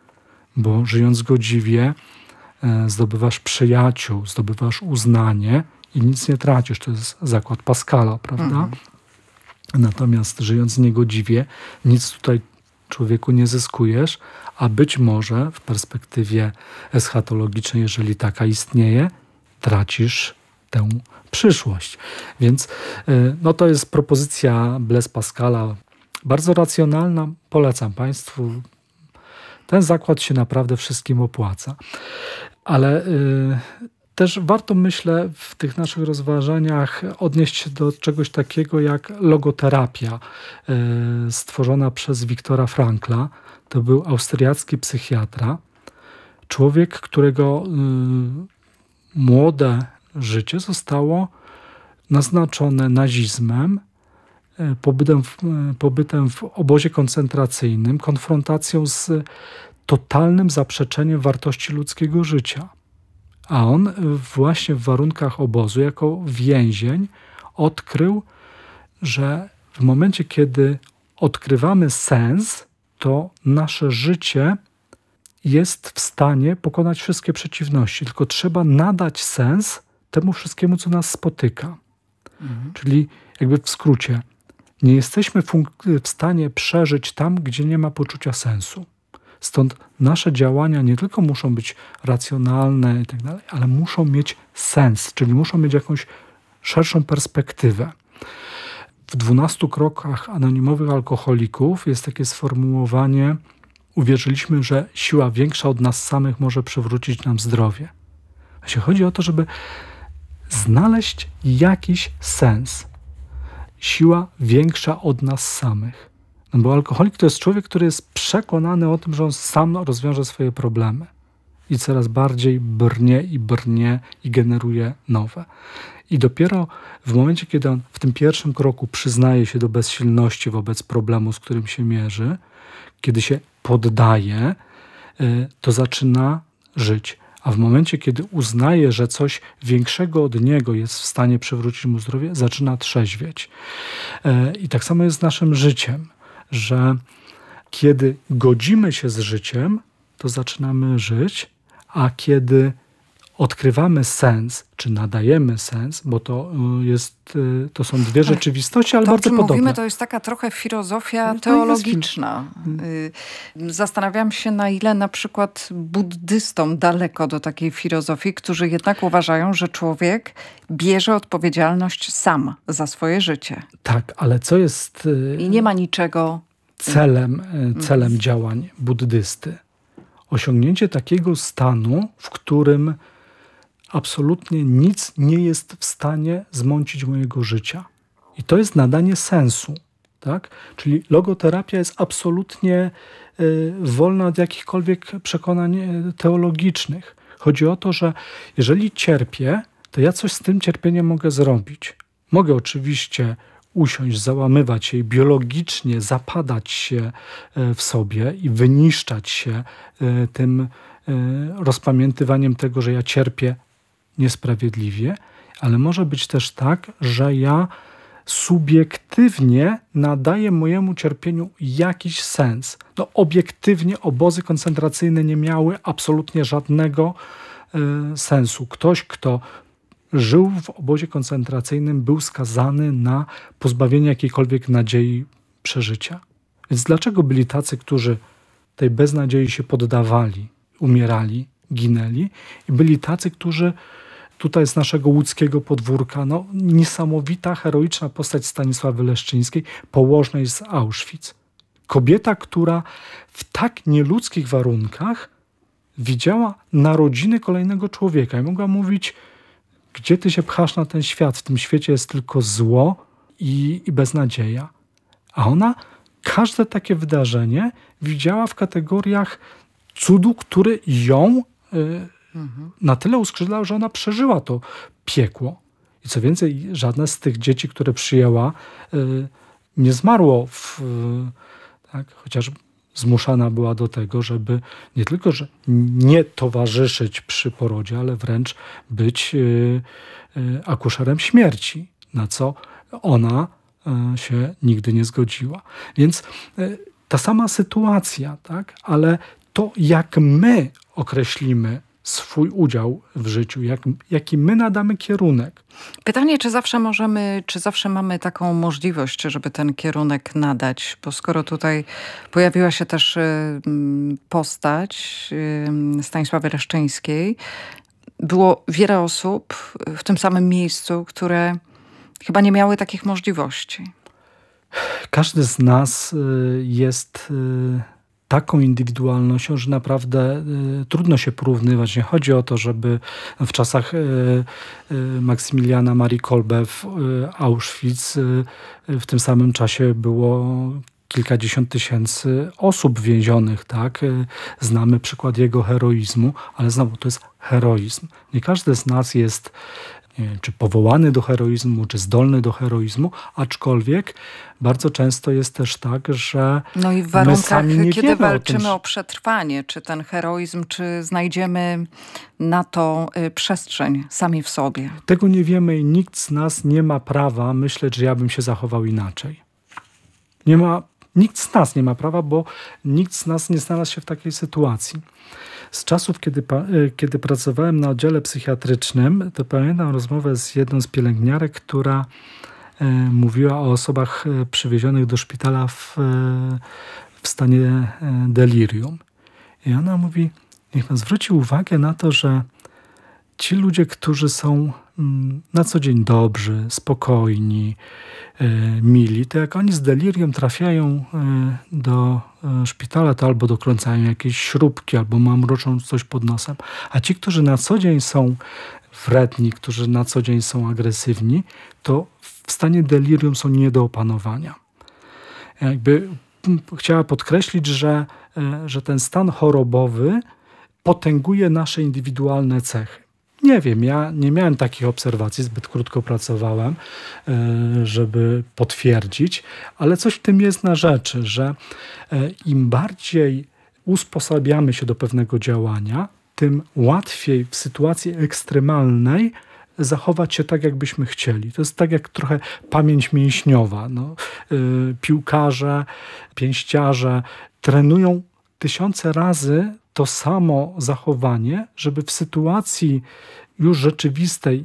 Bo żyjąc godziwie zdobywasz przyjaciół, zdobywasz uznanie i nic nie tracisz. To jest zakład Pascala, prawda? Natomiast żyjąc niegodziwie, nic tutaj człowieku nie zyskujesz, a być może w perspektywie eschatologicznej, jeżeli taka istnieje, tracisz tę przyszłość. Więc to jest propozycja Blaise Pascala, bardzo racjonalna. Polecam Państwu Ten zakład się naprawdę wszystkim opłaca. Ale też warto, myślę, w tych naszych rozważaniach odnieść się do czegoś takiego jak logoterapia stworzona przez Wiktora Frankla. To był austriacki psychiatra. Człowiek, którego młode życie zostało naznaczone nazizmem, pobytem w obozie koncentracyjnym, konfrontacją z totalnym zaprzeczeniem wartości ludzkiego życia. A on właśnie w warunkach obozu, jako więzień, odkrył, że w momencie, kiedy odkrywamy sens, to nasze życie jest w stanie pokonać wszystkie przeciwności. Tylko trzeba nadać sens temu wszystkiemu, co nas spotyka. Czyli jakby w skrócie, nie jesteśmy w stanie przeżyć tam, gdzie nie ma poczucia sensu. Stąd nasze działania nie tylko muszą być racjonalne i tak dalej, ale muszą mieć sens, czyli muszą mieć jakąś szerszą perspektywę. W 12 krokach anonimowych alkoholików jest takie sformułowanie: uwierzyliśmy, że siła większa od nas samych może przywrócić nam zdrowie. Właśnie chodzi o to, żeby znaleźć jakiś sens. Siła większa od nas samych. No bo alkoholik to jest człowiek, który jest przekonany o tym, że on sam rozwiąże swoje problemy. I coraz bardziej brnie i generuje nowe. I dopiero w momencie, kiedy on w tym pierwszym kroku przyznaje się do bezsilności wobec problemu, z którym się mierzy, kiedy się poddaje, to zaczyna żyć. A w momencie, kiedy uznaje, że coś większego od niego jest w stanie przywrócić mu zdrowie, zaczyna trzeźwieć. I tak samo jest z naszym życiem, że kiedy godzimy się z życiem, to zaczynamy żyć, a kiedy odkrywamy sens, czy nadajemy sens, bo to są dwie rzeczywistości, ale to, bardzo podobne. Mówimy, to jest taka trochę filozofia teologiczna. Zastanawiam się, na ile na przykład buddystom daleko do takiej filozofii, którzy jednak uważają, że człowiek bierze odpowiedzialność sam za swoje życie. Tak, ale co jest... I nie ma niczego... Celem działań buddysty. Osiągnięcie takiego stanu, w którym absolutnie nic nie jest w stanie zmącić mojego życia. I to jest nadanie sensu. Tak? Czyli logoterapia jest absolutnie wolna od jakichkolwiek przekonań teologicznych. Chodzi o to, że jeżeli cierpię, to ja coś z tym cierpieniem mogę zrobić. Mogę oczywiście usiąść, załamywać się i biologicznie zapadać się w sobie i wyniszczać się tym rozpamiętywaniem tego, że ja cierpię niesprawiedliwie, ale może być też tak, że ja subiektywnie nadaję mojemu cierpieniu jakiś sens. No, obiektywnie obozy koncentracyjne nie miały absolutnie żadnego sensu. Ktoś, kto żył w obozie koncentracyjnym, był skazany na pozbawienie jakiejkolwiek nadziei przeżycia. Więc dlaczego byli tacy, którzy tej beznadziei się poddawali, umierali, ginęli, i byli tacy, którzy tutaj z naszego łódzkiego podwórka, niesamowita, heroiczna postać Stanisławy Leszczyńskiej, położnej z Auschwitz. Kobieta, która w tak nieludzkich warunkach widziała narodziny kolejnego człowieka i mogła mówić: gdzie ty się pchasz na ten świat? W tym świecie jest tylko zło i beznadzieja. A ona każde takie wydarzenie widziała w kategoriach cudu, który ją na tyle uskrzydlał, że ona przeżyła to piekło. I co więcej, żadne z tych dzieci, które przyjęła, nie zmarło, chociaż zmuszana była do tego, żeby nie tylko, że nie towarzyszyć przy porodzie, ale wręcz być akuszerem śmierci, na co ona się nigdy nie zgodziła. Więc ta sama sytuacja, tak? Ale to, jak my określimy swój udział w życiu, jaki my nadamy kierunek. Pytanie, czy zawsze mamy taką możliwość, żeby ten kierunek nadać? Bo skoro tutaj pojawiła się też postać Stanisławy Leszczyńskiej, było wiele osób w tym samym miejscu, które chyba nie miały takich możliwości. Każdy z nas jest taką indywidualnością, że naprawdę trudno się porównywać. Nie chodzi o to, żeby w czasach Maksymiliana Marii Kolbe w Auschwitz w tym samym czasie było kilkadziesiąt tysięcy osób więzionych, tak? Znamy przykład jego heroizmu, ale znowu to jest heroizm. Nie każdy z nas jest, nie wiem, czy powołany do heroizmu, czy zdolny do heroizmu, aczkolwiek bardzo często jest też tak, że no i w warunkach, kiedy walczymy o przetrwanie, czy ten heroizm, czy znajdziemy na to przestrzeń sami w sobie. Tego nie wiemy i nikt z nas nie ma prawa myśleć, że ja bym się zachował inaczej. Nikt z nas nie ma prawa, bo nikt z nas nie znalazł się w takiej sytuacji. Z czasów, kiedy pracowałem na oddziale psychiatrycznym, to pamiętam rozmowę z jedną z pielęgniarek, która mówiła o osobach przywiezionych do szpitala w stanie delirium. I ona mówi, niech pan zwróci uwagę na to, że ci ludzie, którzy są na co dzień dobrzy, spokojni, mili, to jak oni z delirium trafiają do szpitala, to albo dokręcają jakieś śrubki, albo mamroczą coś pod nosem. A ci, którzy na co dzień są wredni, którzy na co dzień są agresywni, to w stanie delirium są nie do opanowania. Jakby chciała podkreślić, że ten stan chorobowy potęguje nasze indywidualne cechy. Nie wiem, ja nie miałem takich obserwacji, zbyt krótko pracowałem, żeby potwierdzić, ale coś w tym jest na rzeczy, że im bardziej usposabiamy się do pewnego działania, tym łatwiej w sytuacji ekstremalnej zachować się tak, jakbyśmy chcieli. To jest tak jak trochę pamięć mięśniowa. Piłkarze, pięściarze trenują tysiące razy to samo zachowanie, żeby w sytuacji już rzeczywistej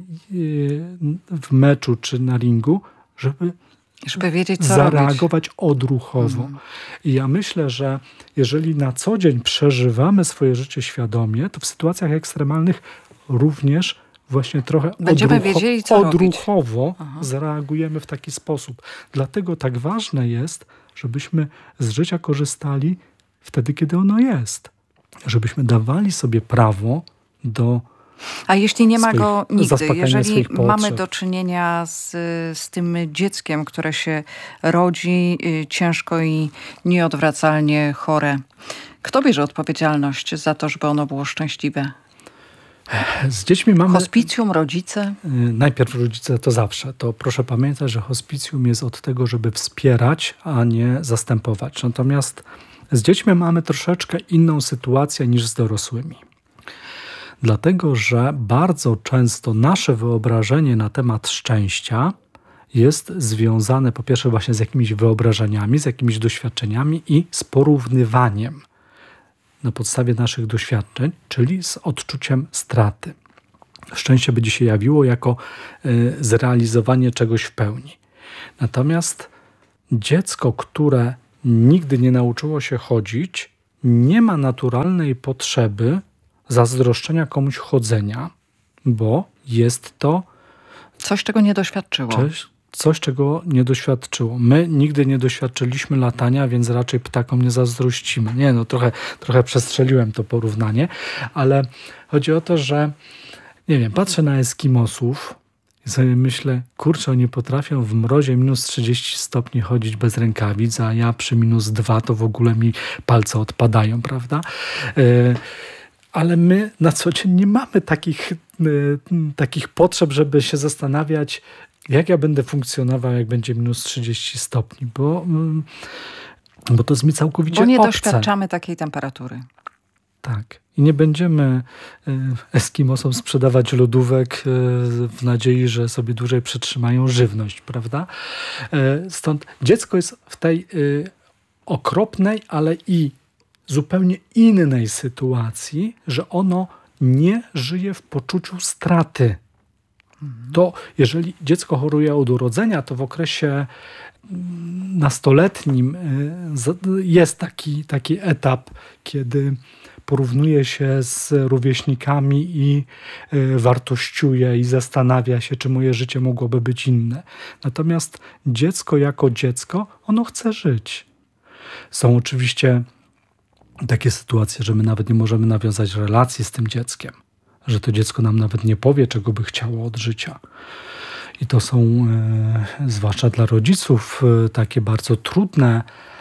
w meczu czy na ringu, żeby wiedzieć, co zareagować odruchowo. I ja myślę, że jeżeli na co dzień przeżywamy swoje życie świadomie, to w sytuacjach ekstremalnych również właśnie trochę odruchowo zareagujemy w taki sposób. Dlatego tak ważne jest, żebyśmy z życia korzystali wtedy, kiedy ono jest. Żebyśmy dawali sobie prawo do A jeśli nie ma go nigdy, jeżeli mamy potrzeb. do czynienia z tym dzieckiem, które się rodzi ciężko i nieodwracalnie chore, kto bierze odpowiedzialność za to, żeby ono było szczęśliwe? Z dziećmi mamy... Hospicjum, rodzice? Najpierw rodzice to zawsze. To proszę pamiętać, że hospicjum jest od tego, żeby wspierać, a nie zastępować. Natomiast z dziećmi mamy troszeczkę inną sytuację niż z dorosłymi. Dlatego, że bardzo często nasze wyobrażenie na temat szczęścia jest związane po pierwsze właśnie z jakimiś wyobrażeniami, z jakimiś doświadczeniami i z porównywaniem na podstawie naszych doświadczeń, czyli z odczuciem straty. Szczęście będzie się jawiło jako zrealizowanie czegoś w pełni. Natomiast dziecko, które nigdy nie nauczyło się chodzić, nie ma naturalnej potrzeby zazdroszczenia komuś chodzenia, bo jest to coś, czego nie doświadczyło. Coś, czego nie doświadczyło. My nigdy nie doświadczyliśmy latania, więc raczej ptakom nie zazdrościmy. Nie, no trochę przestrzeliłem to porównanie, ale chodzi o to, że nie wiem, patrzę na Eskimosów i sobie myślę, kurczę, oni potrafią w mrozie minus 30 stopni chodzić bez rękawic, a ja przy minus 2 to w ogóle mi palce odpadają, prawda? Ale my na co dzień nie mamy takich potrzeb, żeby się zastanawiać, jak ja będę funkcjonował, jak będzie minus 30 stopni, bo to jest mi całkowicie obce. Bo nie doświadczamy takiej temperatury. Tak. I nie będziemy Eskimosom sprzedawać lodówek w nadziei, że sobie dłużej przetrzymają żywność, prawda? Stąd dziecko jest w tej okropnej, ale i zupełnie innej sytuacji, że ono nie żyje w poczuciu straty. To jeżeli dziecko choruje od urodzenia, to w okresie nastoletnim jest taki etap, kiedy porównuje się z rówieśnikami i wartościuje i zastanawia się, czy moje życie mogłoby być inne. Natomiast dziecko jako dziecko, ono chce żyć. Są oczywiście takie sytuacje, że my nawet nie możemy nawiązać relacji z tym dzieckiem, że to dziecko nam nawet nie powie, czego by chciało od życia. I to są, zwłaszcza dla rodziców, takie bardzo trudne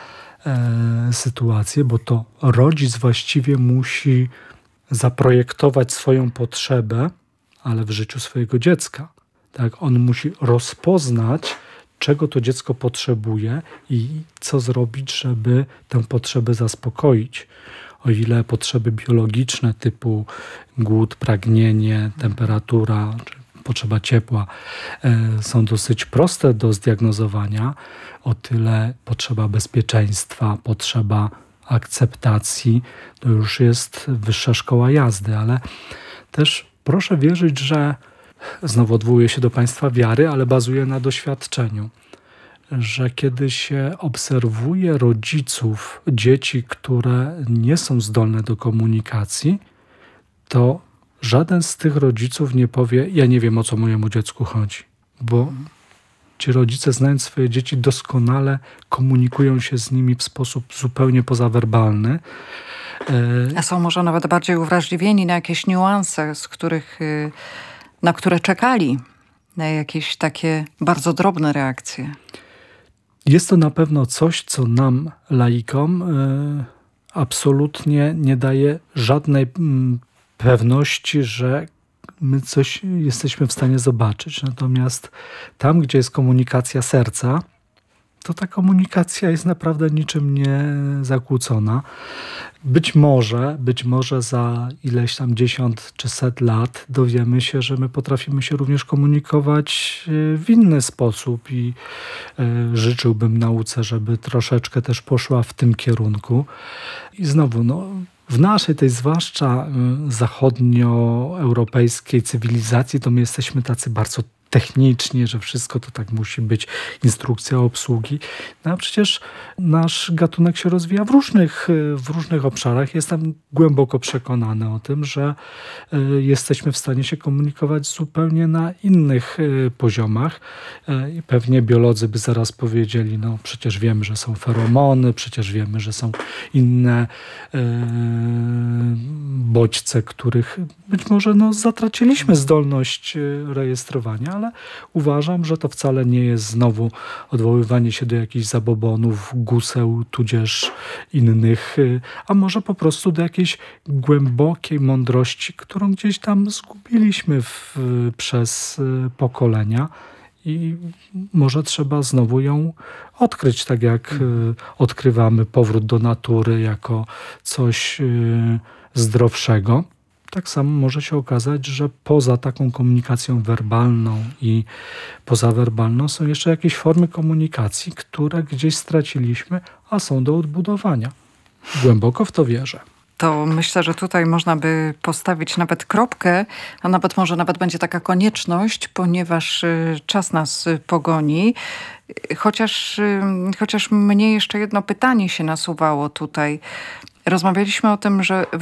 sytuacje, bo to rodzic właściwie musi zaprojektować swoją potrzebę, ale w życiu swojego dziecka. Tak? On musi rozpoznać, czego to dziecko potrzebuje i co zrobić, żeby tę potrzebę zaspokoić. O ile potrzeby biologiczne typu głód, pragnienie, temperatura, czy potrzeba ciepła są dosyć proste do zdiagnozowania, o tyle potrzeba bezpieczeństwa, potrzeba akceptacji to już jest wyższa szkoła jazdy, ale też proszę wierzyć, że znowu odwołuję się do państwa wiary, ale bazuję na doświadczeniu, że kiedy się obserwuje rodziców dzieci, które nie są zdolne do komunikacji, to żaden z tych rodziców nie powie: ja nie wiem, o co mojemu dziecku chodzi, bo ci rodzice, znając swoje dzieci, doskonale komunikują się z nimi w sposób zupełnie pozawerbalny. A są może nawet bardziej uwrażliwieni na jakieś niuanse, na które czekali, na jakieś takie bardzo drobne reakcje. Jest to na pewno coś, co nam, laikom, absolutnie nie daje żadnej pewności, że my coś jesteśmy w stanie zobaczyć. Natomiast tam, gdzie jest komunikacja serca, to ta komunikacja jest naprawdę niczym nie zakłócona. Być może za ileś tam 10 czy 100 lat dowiemy się, że my potrafimy się również komunikować w inny sposób i życzyłbym nauce, żeby troszeczkę też poszła w tym kierunku. I znowu, w naszej tej zwłaszcza zachodnioeuropejskiej cywilizacji to my jesteśmy tacy bardzo technicznie, że wszystko to tak musi być, instrukcja obsługi. No a przecież nasz gatunek się rozwija w różnych obszarach. Jestem głęboko przekonany o tym, że jesteśmy w stanie się komunikować zupełnie na innych poziomach. I pewnie biolodzy by zaraz powiedzieli, przecież wiemy, że są feromony, przecież wiemy, że są inne bodźce, których być może zatraciliśmy zdolność rejestrowania, ale uważam, że to wcale nie jest znowu odwoływanie się do jakichś zabobonów, guseł, tudzież innych, a może po prostu do jakiejś głębokiej mądrości, którą gdzieś tam zgubiliśmy przez pokolenia i może trzeba znowu ją odkryć, tak jak odkrywamy powrót do natury jako coś zdrowszego. Tak samo może się okazać, że poza taką komunikacją werbalną i pozawerbalną są jeszcze jakieś formy komunikacji, które gdzieś straciliśmy, a są do odbudowania. Głęboko w to wierzę. To myślę, że tutaj można by postawić nawet kropkę, a może będzie taka konieczność, ponieważ czas nas pogoni. Chociaż mnie jeszcze jedno pytanie się nasuwało tutaj. Rozmawialiśmy o tym, że